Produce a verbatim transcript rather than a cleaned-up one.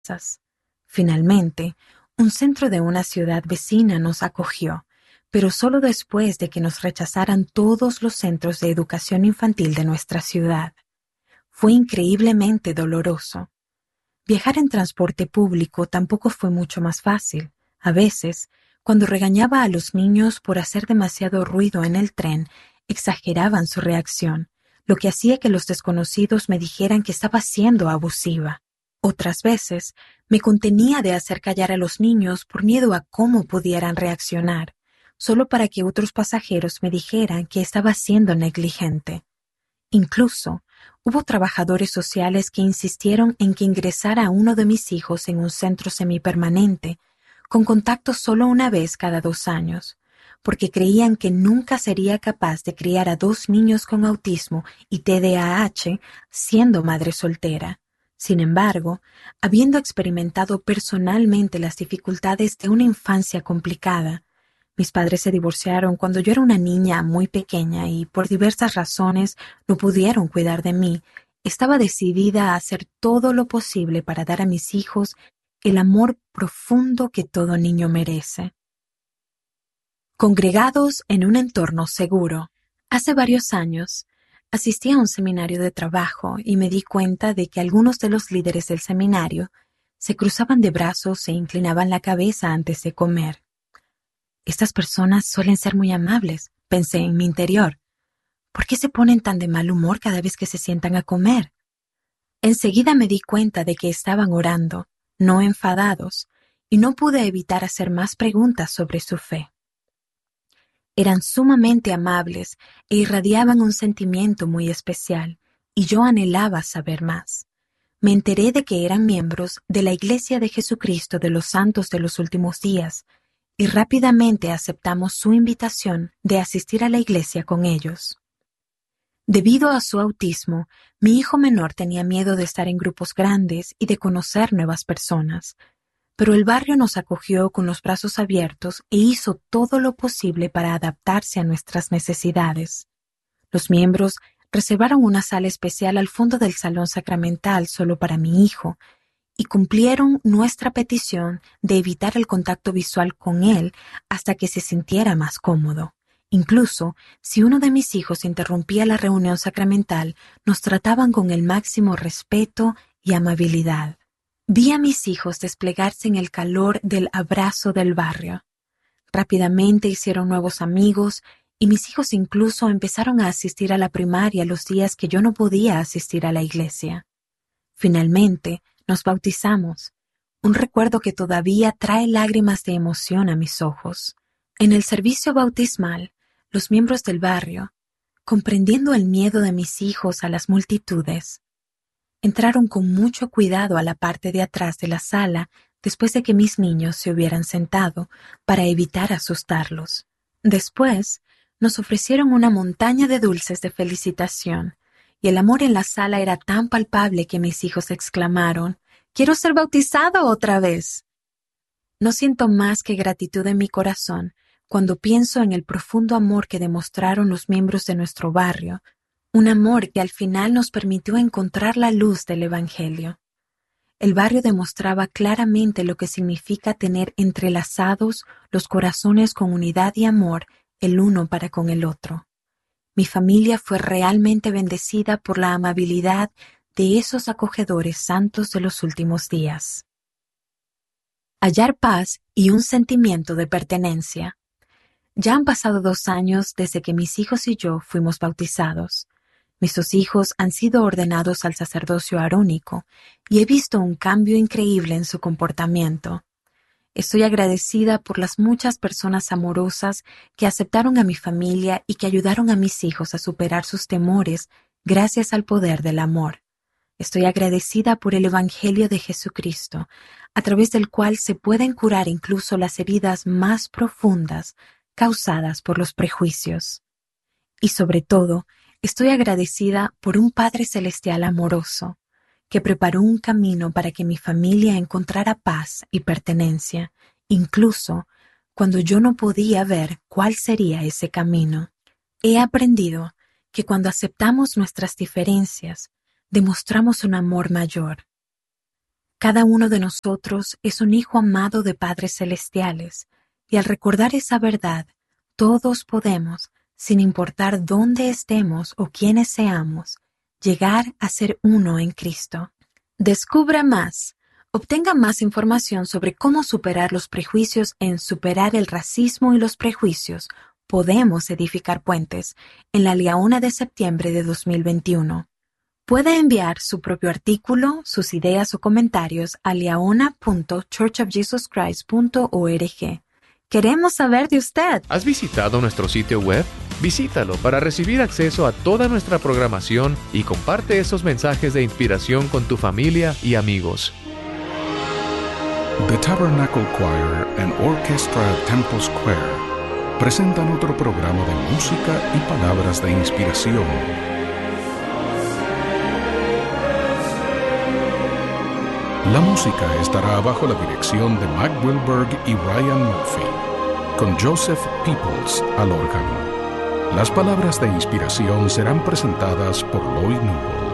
Finalmente, un centro de una ciudad vecina nos acogió, pero solo después de que nos rechazaran todos los centros de educación infantil de nuestra ciudad. Fue increíblemente doloroso. Viajar en transporte público tampoco fue mucho más fácil. A veces, cuando regañaba a los niños por hacer demasiado ruido en el tren, exageraban su reacción, lo que hacía que los desconocidos me dijeran que estaba siendo abusiva. Otras veces, me contenía de hacer callar a los niños por miedo a cómo pudieran reaccionar, solo para que otros pasajeros me dijeran que estaba siendo negligente. Incluso, hubo trabajadores sociales que insistieron en que ingresara a uno de mis hijos en un centro semipermanente, con contacto solo una vez cada dos años, porque creían que nunca sería capaz de criar a dos niños con autismo y T D A H siendo madre soltera. Sin embargo, habiendo experimentado personalmente las dificultades de una infancia complicada, mis padres se divorciaron cuando yo era una niña muy pequeña y por diversas razones no pudieron cuidar de mí. Estaba decidida a hacer todo lo posible para dar a mis hijos el amor profundo que todo niño merece. Congregados en un entorno seguro. Hace varios años, asistí a un seminario de trabajo y me di cuenta de que algunos de los líderes del seminario se cruzaban de brazos e inclinaban la cabeza antes de comer. Estas personas suelen ser muy amables, pensé en mi interior. ¿Por qué se ponen tan de mal humor cada vez que se sientan a comer? Enseguida me di cuenta de que estaban orando, no enfadados, y no pude evitar hacer más preguntas sobre su fe. Eran sumamente amables e irradiaban un sentimiento muy especial, y yo anhelaba saber más. Me enteré de que eran miembros de la Iglesia de Jesucristo de los Santos de los Últimos Días, y rápidamente aceptamos su invitación de asistir a la iglesia con ellos. Debido a su autismo, mi hijo menor tenía miedo de estar en grupos grandes y de conocer nuevas personas, pero el barrio nos acogió con los brazos abiertos e hizo todo lo posible para adaptarse a nuestras necesidades. Los miembros reservaron una sala especial al fondo del salón sacramental solo para mi hijo, y cumplieron nuestra petición de evitar el contacto visual con él hasta que se sintiera más cómodo. Incluso, si uno de mis hijos interrumpía la reunión sacramental, nos trataban con el máximo respeto y amabilidad. Vi a mis hijos desplegarse en el calor del abrazo del barrio. Rápidamente hicieron nuevos amigos y mis hijos incluso empezaron a asistir a la primaria los días que yo no podía asistir a la iglesia. Finalmente, nos bautizamos, un recuerdo que todavía trae lágrimas de emoción a mis ojos. En el servicio bautismal, los miembros del barrio, comprendiendo el miedo de mis hijos a las multitudes, entraron con mucho cuidado a la parte de atrás de la sala después de que mis niños se hubieran sentado para evitar asustarlos. Después, nos ofrecieron una montaña de dulces de felicitación, y el amor en la sala era tan palpable que mis hijos exclamaron: «¡Quiero ser bautizado otra vez!». No siento más que gratitud en mi corazón cuando pienso en el profundo amor que demostraron los miembros de nuestro barrio, un amor que al final nos permitió encontrar la luz del Evangelio. El barrio demostraba claramente lo que significa tener entrelazados los corazones con unidad y amor el uno para con el otro. Mi familia fue realmente bendecida por la amabilidad de esos acogedores santos de los últimos días. Hallar paz y un sentimiento de pertenencia. Ya han pasado dos años desde que mis hijos y yo fuimos bautizados. Mis dos hijos han sido ordenados al sacerdocio arónico y he visto un cambio increíble en su comportamiento. Estoy agradecida por las muchas personas amorosas que aceptaron a mi familia y que ayudaron a mis hijos a superar sus temores gracias al poder del amor. Estoy agradecida por el Evangelio de Jesucristo, a través del cual se pueden curar incluso las heridas más profundas causadas por los prejuicios. Y sobre todo, estoy agradecida por un Padre Celestial amoroso, que preparó un camino para que mi familia encontrara paz y pertenencia, incluso cuando yo no podía ver cuál sería ese camino. He aprendido que cuando aceptamos nuestras diferencias, demostramos un amor mayor. Cada uno de nosotros es un hijo amado de padres celestiales, y al recordar esa verdad, todos podemos, sin importar dónde estemos o quiénes seamos, llegar a ser uno en Cristo. Descubra más. Obtenga más información sobre cómo superar los prejuicios en Superar el racismo y los prejuicios. Podemos edificar puentes en la Liaona de septiembre de dos mil veintiuno. Puede enviar su propio artículo, sus ideas o comentarios a liaona punto church of jesus christ punto org. Queremos saber de usted. ¿Has visitado nuestro sitio web? Visítalo para recibir acceso a toda nuestra programación y comparte esos mensajes de inspiración con tu familia y amigos. The Tabernacle Choir and Orchestra at Temple Square presentan otro programa de música y palabras de inspiración. La música estará bajo la dirección de Mac Wilberg y Ryan Murphy, con Joseph Peoples al órgano. Las palabras de inspiración serán presentadas por Lloyd Newell.